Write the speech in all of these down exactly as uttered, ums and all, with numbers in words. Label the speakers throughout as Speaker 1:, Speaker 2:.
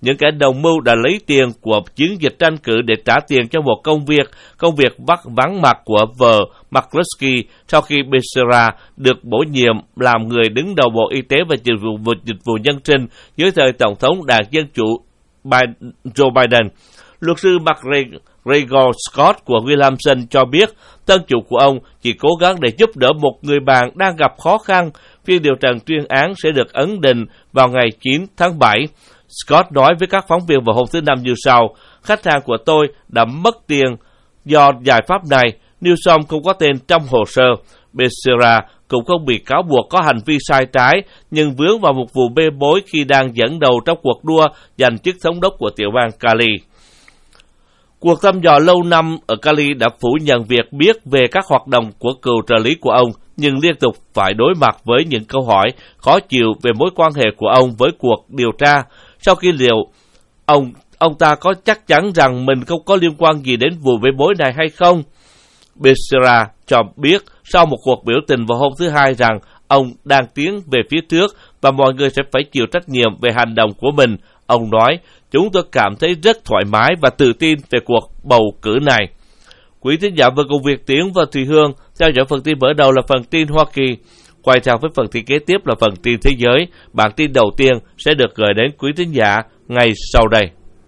Speaker 1: những kẻ đồng mưu đã lấy tiền của chiến dịch tranh cử để trả tiền cho một công việc, công việc vắt vắng mặt của vợ McCluskey sau khi Becerra được bổ nhiệm làm người đứng đầu Bộ Y tế và Dịch vụ, dịch vụ Nhân sinh dưới thời Tổng thống Đảng Dân Chủ Joe Biden. Luật sư McGregor Scott của Williamson cho biết thân chủ của ông chỉ cố gắng để giúp đỡ một người bạn đang gặp khó khăn. Phiên điều trần tuyên án sẽ được ấn định vào ngày chín tháng bảy. Scott nói với các phóng viên vào hôm thứ Năm như sau: khách hàng của tôi đã mất tiền do giải pháp này. Newsom không có tên trong hồ sơ. Becerra cũng không bị cáo buộc có hành vi sai trái, nhưng vướng vào một vụ bê bối khi đang dẫn đầu trong cuộc đua giành chức thống đốc của tiểu bang Cali. Cuộc thăm dò lâu năm ở Cali đã phủ nhận việc biết về các hoạt động của cựu trợ lý của ông, nhưng liên tục phải đối mặt với những câu hỏi khó chịu về mối quan hệ của ông với cuộc điều tra. Sau khi liệu ông ông ta có chắc chắn rằng mình không có liên quan gì đến vụ bê bối này hay không? Becerra cho biết sau một cuộc biểu tình vào hôm thứ Hai rằng ông đang tiến về phía trước và mọi người sẽ phải chịu trách nhiệm về hành động của mình. Ông nói, chúng tôi cảm thấy rất thoải mái và tự tin về cuộc bầu cử này. Quý thính giả vừa cùng Việt Tiến và Thùy Hương theo dõi phần tin mở đầu là phần tin Hoa Kỳ. Quay theo với phần tin kế tiếp là phần tin thế giới. Bản tin đầu tiên sẽ được gửi đến quý thính giả ngay sau đây.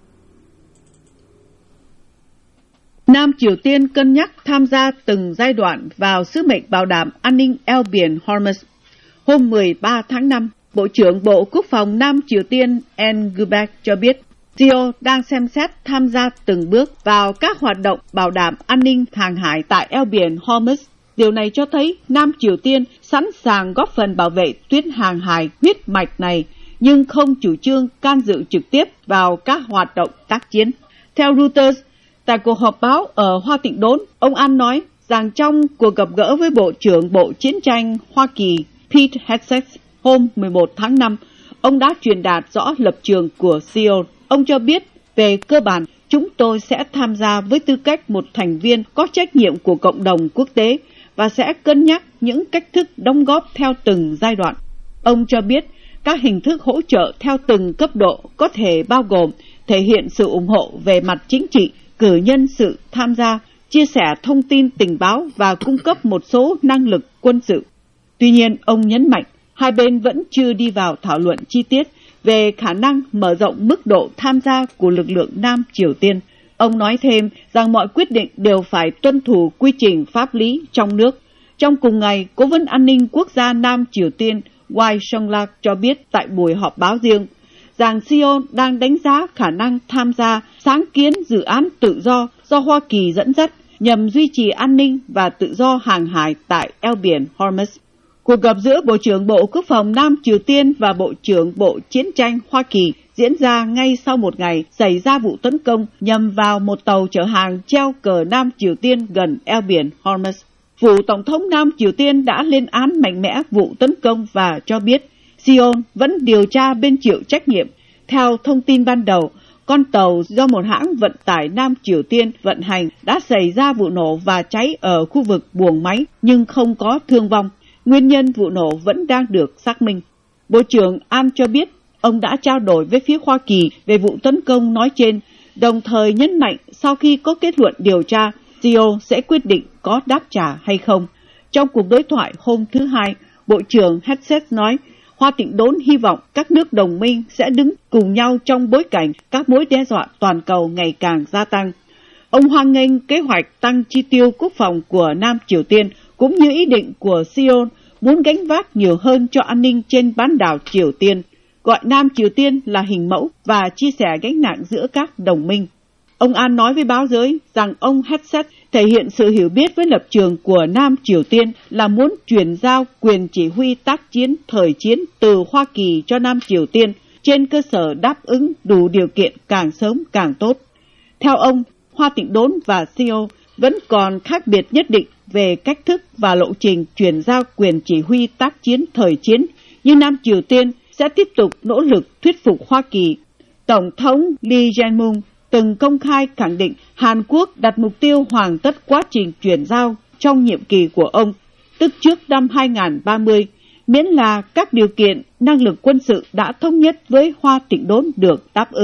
Speaker 2: Nam Triều Tiên cân nhắc tham gia từng giai đoạn vào sứ mệnh bảo đảm an ninh eo biển Hormuz. Hôm mười ba tháng năm, Bộ trưởng Bộ Quốc phòng Nam Triều Tiên An Gubak cho biết Seoul đang xem xét tham gia từng bước vào các hoạt động bảo đảm an ninh hàng hải tại eo biển Hormuz. Điều này cho thấy Nam Triều Tiên sẵn sàng góp phần bảo vệ tuyến hàng hải huyết mạch này, nhưng không chủ trương can dự trực tiếp vào các hoạt động tác chiến. Theo Reuters, tại cuộc họp báo ở Hoa Tịnh Đốn, ông An nói rằng trong cuộc gặp gỡ với Bộ trưởng Bộ Chiến tranh Hoa Kỳ Pete Hegseth hôm mười một tháng năm, ông đã truyền đạt rõ lập trường của Seoul. Ông cho biết, về cơ bản, chúng tôi sẽ tham gia với tư cách một thành viên có trách nhiệm của cộng đồng quốc tế và sẽ cân nhắc những cách thức đóng góp theo từng giai đoạn. Ông cho biết, các hình thức hỗ trợ theo từng cấp độ có thể bao gồm thể hiện sự ủng hộ về mặt chính trị, cử nhân sự tham gia, chia sẻ thông tin tình báo và cung cấp một số năng lực quân sự. Tuy nhiên, ông nhấn mạnh, hai bên vẫn chưa đi vào thảo luận chi tiết về khả năng mở rộng mức độ tham gia của lực lượng Nam Triều Tiên. Ông nói thêm rằng mọi quyết định đều phải tuân thủ quy trình pháp lý trong nước. Trong cùng ngày, Cố vấn An ninh Quốc gia Nam Triều Tiên Wai Song-lak cho biết tại buổi họp báo riêng rằng Seoul đang đánh giá khả năng tham gia sáng kiến dự án tự do do Hoa Kỳ dẫn dắt nhằm duy trì an ninh và tự do hàng hải tại eo biển Hormuz. Cuộc gặp giữa Bộ trưởng Bộ Quốc phòng Nam Triều Tiên và Bộ trưởng Bộ Chiến tranh Hoa Kỳ diễn ra ngay sau một ngày xảy ra vụ tấn công nhằm vào một tàu chở hàng treo cờ Nam Triều Tiên gần eo biển Hormuz. Phủ Tổng thống Nam Triều Tiên đã lên án mạnh mẽ vụ tấn công và cho biết Seoul vẫn điều tra bên chịu trách nhiệm. Theo thông tin ban đầu, con tàu do một hãng vận tải Nam Triều Tiên vận hành đã xảy ra vụ nổ và cháy ở khu vực buồng máy nhưng không có thương vong. Nguyên nhân vụ nổ vẫn đang được xác minh. Bộ trưởng An cho biết ông đã trao đổi với phía Hoa Kỳ về vụ tấn công nói trên, đồng thời nhấn mạnh sau khi có kết luận điều tra, Seoul sẽ quyết định có đáp trả hay không. Trong cuộc đối thoại hôm thứ Hai, Bộ trưởng Hegseth nói, Hoa Tịnh Đốn hy vọng các nước đồng minh sẽ đứng cùng nhau trong bối cảnh các mối đe dọa toàn cầu ngày càng gia tăng. Ông hoan nghênh kế hoạch tăng chi tiêu quốc phòng của Nam Triều Tiên cũng như ý định của Seoul muốn gánh vác nhiều hơn cho an ninh trên bán đảo Triều Tiên, gọi Nam Triều Tiên là hình mẫu và chia sẻ gánh nặng giữa các đồng minh. Ông An nói với báo giới rằng ông Hegseth thể hiện sự hiểu biết với lập trường của Nam Triều Tiên là muốn chuyển giao quyền chỉ huy tác chiến thời chiến từ Hoa Kỳ cho Nam Triều Tiên trên cơ sở đáp ứng đủ điều kiện càng sớm càng tốt. Theo ông, Hoa Tịnh Đốn và Seoul vẫn còn khác biệt nhất định về cách thức và lộ trình chuyển giao quyền chỉ huy tác chiến thời chiến, nhưng Nam Triều Tiên sẽ tiếp tục nỗ lực thuyết phục Hoa Kỳ. Tổng thống Lee Jae-myung từng công khai khẳng định Hàn Quốc đặt mục tiêu hoàn tất quá trình chuyển giao trong nhiệm kỳ của ông, tức trước năm hai không ba không, miễn là các điều kiện năng lực quân sự đã thống nhất với Hoa Tịnh Đốn được đáp ứng.